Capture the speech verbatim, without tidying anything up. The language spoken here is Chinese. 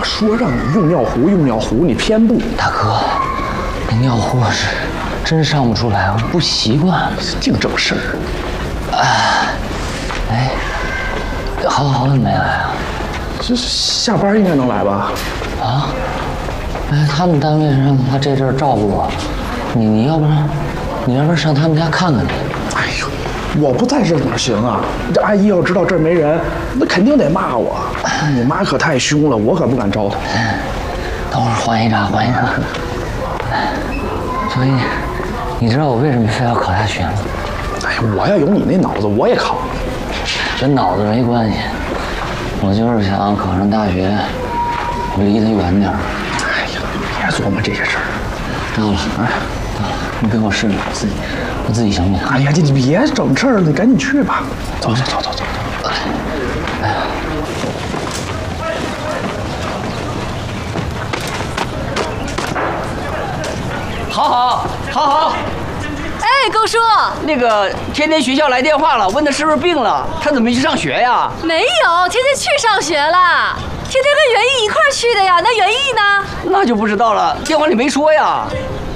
说让你用尿壶，用尿壶你偏不。 大哥，那尿壶是真上不出来，我不习惯。 净整事儿。 啊，哎，好好怎么没来啊？ 这下班应该能来吧？ 啊？哎，他们单位让他这阵儿照顾我，你你要不然，你要不然上他们家看看去。 哎呦，我不在这哪行啊？这阿姨要知道这儿没人，那肯定得骂我。你妈可太凶了，我可不敢招她。 等会儿换一张，换一张。所以，你知道我为什么非要考大学吗？ 哎呀，我要有你那脑子，我也考。 跟脑子没关系，我就是想考上大学，我离他远点儿。 哎呀，别琢磨这些事儿。 到了，哎，到了，你给我试试，自己，我自己行不行？ 哎呀，你你别整事儿了，你赶紧去吧。走走走走走。 哎呀。 好好好好。 哎，高叔， 那个天天学校来电话了，问他是不是病了，他怎么没去上学呀？ 没有，天天去上学了。天天跟袁毅一块儿去的呀，那袁毅呢？ 那就不知道了，电话里没说呀。